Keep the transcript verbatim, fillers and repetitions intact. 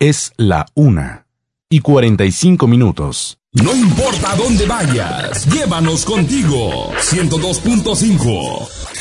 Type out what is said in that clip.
Es la una y cuarenta y cinco minutos. No importa dónde vayas, llévanos contigo. ciento dos punto cinco